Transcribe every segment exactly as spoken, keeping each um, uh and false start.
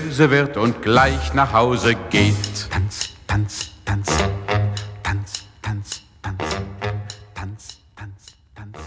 böse wird und gleich nach Hause geht. Tanz, Tanz, Tanz, Tanz, Tanz, Tanz, Tanz, Tanz, Tanz.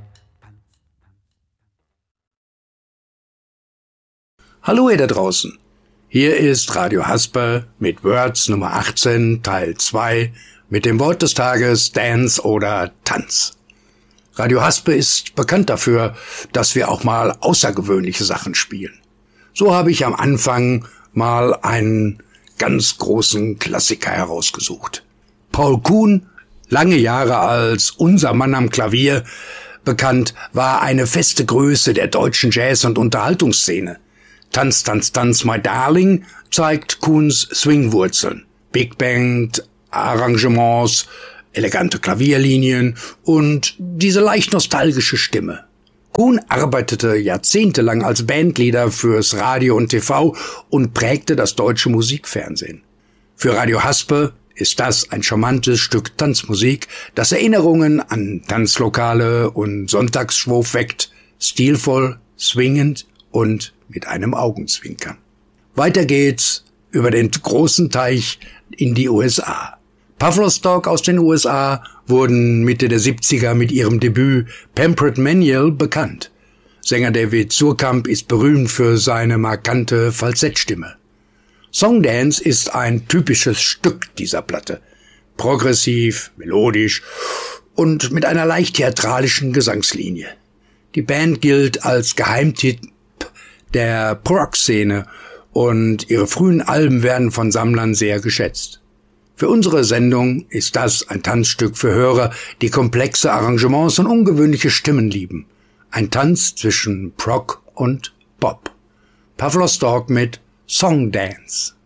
Hallo ihr da draußen. Hier ist Radio Hasper mit Words Nummer achtzehn, Teil zwei, mit dem Wort des Tages Dance oder Tanz. Radio Hasper ist bekannt dafür, dass wir auch mal außergewöhnliche Sachen spielen. So habe ich am Anfang mal einen ganz großen Klassiker herausgesucht. Paul Kuhn, lange Jahre als unser Mann am Klavier bekannt, war eine feste Größe der deutschen Jazz- und Unterhaltungsszene. Tanz, Tanz, Tanz, My Darling zeigt Kuhns Swing-Wurzeln. Big Band, Arrangements, elegante Klavierlinien und diese leicht nostalgische Stimme. Kuhn arbeitete jahrzehntelang als Bandleader fürs Radio und T V und prägte das deutsche Musikfernsehen. Für Radio Hasper ist das ein charmantes Stück Tanzmusik, das Erinnerungen an Tanzlokale und Sonntagsschwurf weckt, stilvoll, swingend und mit einem Augenzwinkern. Weiter geht's über den großen Teich in die U S A. Pavlos Dog aus den U S A wurden Mitte der siebziger mit ihrem Debüt Pampered Manual bekannt. Sänger David Surkamp ist berühmt für seine markante Falsettstimme. Songdance ist ein typisches Stück dieser Platte. Progressiv, melodisch und mit einer leicht theatralischen Gesangslinie. Die Band gilt als Geheimtipp der Prog-Szene und ihre frühen Alben werden von Sammlern sehr geschätzt. Für unsere Sendung ist das ein Tanzstück für Hörer, die komplexe Arrangements und ungewöhnliche Stimmen lieben. Ein Tanz zwischen Prog und Pop. Pavlos Dog mit Songdance.